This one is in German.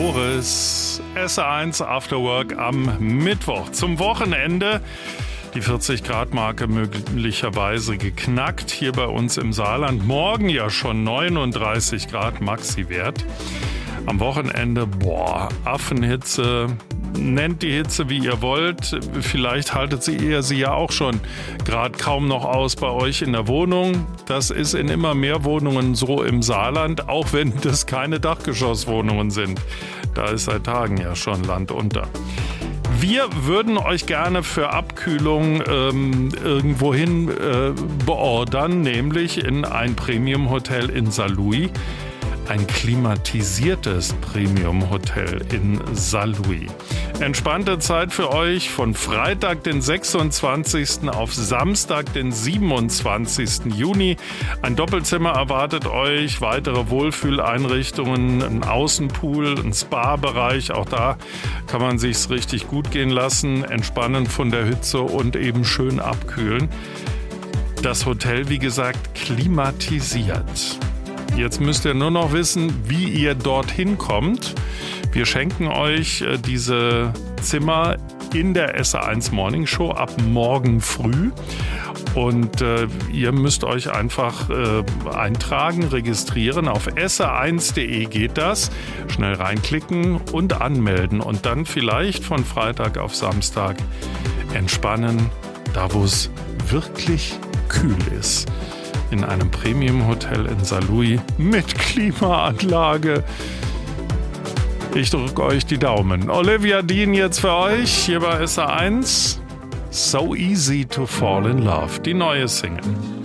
Boris, SR1 After Work am Mittwoch zum Wochenende. Die 40-Grad-Marke möglicherweise geknackt hier bei uns im Saarland. Morgen ja schon 39 Grad Maxi-Wert. Am Wochenende, Affenhitze. Nennt die Hitze, wie ihr wollt. Vielleicht haltet sie ja auch schon gerade kaum noch aus bei euch in der Wohnung. Das ist in immer mehr Wohnungen so im Saarland, auch wenn das keine Dachgeschosswohnungen sind. Da ist seit Tagen ja schon Land unter. Wir würden euch gerne für Abkühlung irgendwohin beordern, nämlich in ein Premium-Hotel in Saarlouis. Ein klimatisiertes Premium-Hotel in Saarlouis. Entspannte Zeit für euch von Freitag, den 26. auf Samstag, den 27. Juni. Ein Doppelzimmer erwartet euch, weitere Wohlfühleinrichtungen, ein Außenpool, ein Spa-Bereich. Auch da kann man sich's richtig gut gehen lassen, entspannen von der Hitze und eben schön abkühlen. Das Hotel, wie gesagt, klimatisiert. Jetzt müsst ihr nur noch wissen, wie ihr dorthin kommt. Wir schenken euch diese Zimmer in der SR1 Morning Show ab morgen früh. Und ihr müsst euch einfach eintragen, registrieren. Auf sr1.de geht das. Schnell reinklicken und anmelden. Und dann vielleicht von Freitag auf Samstag entspannen, da wo es wirklich kühl ist. In einem Premium-Hotel in Saarlouis mit Klimaanlage. Ich drücke euch die Daumen. Olivia Dean jetzt für euch hier bei SR1. So Easy to Fall in Love, die neue Single.